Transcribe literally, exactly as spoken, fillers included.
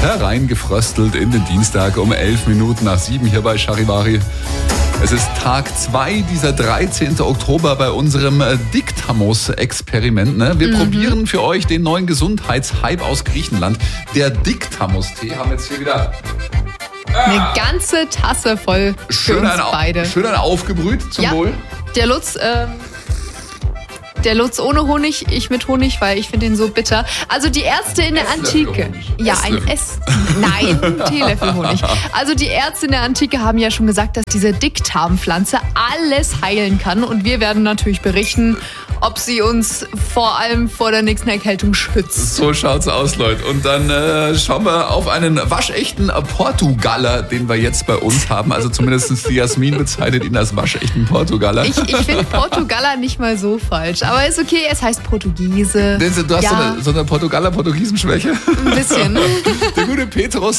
hereingefröstelt in den Dienstag um elf Minuten nach sieben hier bei Charivari. Es ist Tag zwei dieser dreizehnten Oktober bei unserem Dictamos-Experiment. Ne? Wir mhm. probieren für euch den neuen Gesundheitshype aus Griechenland. Der Dictamos-Tee haben jetzt hier wieder... Eine ganze Tasse voll für schön uns ein, beide. Schön ein aufgebrüht, zum ja, Wohl. Der Lutz, ähm, der Lutz ohne Honig, ich mit Honig, weil ich finde den so bitter. Also die Ärzte in der Antike. Ja, ein Ess. Nein, ein Teelöffel Honig. Also die Ärzte in der Antike haben ja schon gesagt, dass diese Dickdarmpflanze alles heilen kann. Und wir werden natürlich berichten, ob sie uns vor allem vor der nächsten Erkältung schützt. So schaut's aus, Leute. Und dann äh, schauen wir auf einen waschechten Portugaler, den wir jetzt bei uns haben. Also zumindest die Jasmin bezeichnet ihn als waschechten Portugaler. Ich, ich finde Portugaler nicht mal so falsch. Aber ist okay, es heißt Portugiese. Du hast ja. so eine, so eine Portugaler-Portugiesenschwäche? Ein bisschen. Der gute Petrus